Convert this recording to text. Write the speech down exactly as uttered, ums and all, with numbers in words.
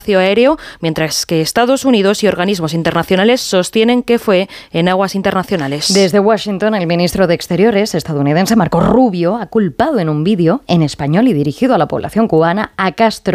aéreo, mientras que Estados Unidos y organismos internacionales sostienen que fue en aguas internacionales. Desde Washington, el ministro de Exteriores estadounidense Marco Rubio ha culpado en un vídeo en español y dirigido a la población cubana a Castro